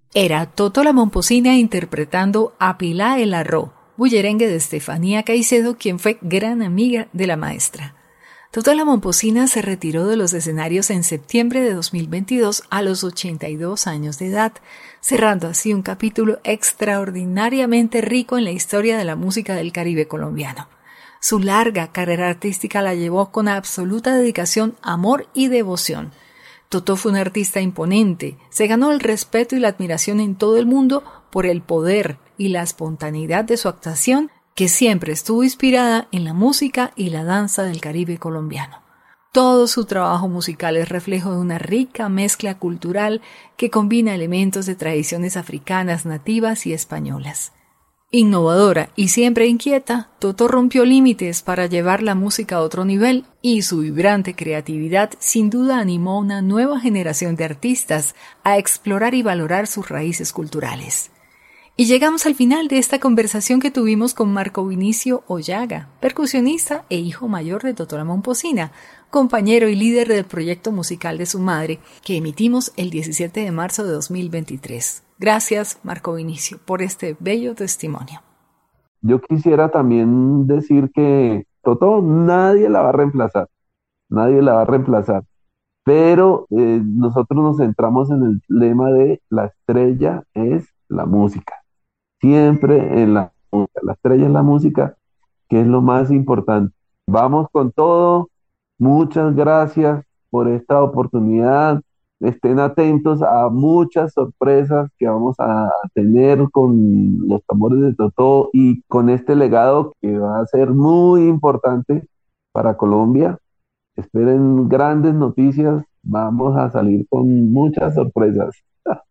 Era Totó la Momposina interpretando A Pilá el Arró, bullerengue de Estefanía Caicedo, quien fue gran amiga de la maestra. Totó la Momposina se retiró de los escenarios en septiembre de 2022 a los 82 años de edad, cerrando así un capítulo extraordinariamente rico en la historia de la música del Caribe colombiano. Su larga carrera artística la llevó con absoluta dedicación, amor y devoción. Totó fue un artista imponente, se ganó el respeto y la admiración en todo el mundo por el poder y la espontaneidad de su actuación, que siempre estuvo inspirada en la música y la danza del Caribe colombiano. Todo su trabajo musical es reflejo de una rica mezcla cultural que combina elementos de tradiciones africanas, nativas y españolas. Innovadora y siempre inquieta, Totó rompió límites para llevar la música a otro nivel y su vibrante creatividad sin duda animó a una nueva generación de artistas a explorar y valorar sus raíces culturales. Y llegamos al final de esta conversación que tuvimos con Marco Vinicio Ollaga, percusionista e hijo mayor de Totó la Momposina, compañero y líder del proyecto musical de su madre, que emitimos el 17 de marzo de 2023. Gracias, Marco Vinicio, por este bello testimonio. Yo quisiera también decir que Totó nadie la va a reemplazar, nadie la va a reemplazar, pero nosotros nos centramos en el lema de la estrella es la música, siempre en la estrella es la música, que es lo más importante. Vamos con todo, muchas gracias por esta oportunidad. Estén atentos a muchas sorpresas que vamos a tener con los tambores de Totó y con este legado que va a ser muy importante para Colombia. Esperen grandes noticias, vamos a salir con muchas sorpresas.